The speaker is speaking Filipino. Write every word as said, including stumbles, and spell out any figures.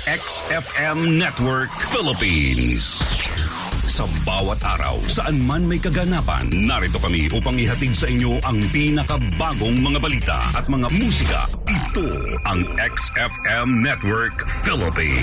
X F M Network Philippines. Sa bawat araw, saan man may kaganapan, narito kami upang ihatid sa inyo ang pinakabagong mga balita at mga musika. Ito ang X F M Network Philippines.